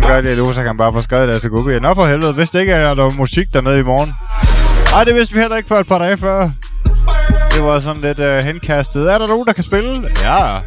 gør det nu, så kan han bare få skrevet det til Gubi. Nå for helvede, hvis det ikke er der musik dernede i morgen. Ej, det vidste vi heller ikke for et par dage før. Det var sådan lidt henkastet. Er der nogen, der kan spille? Ja.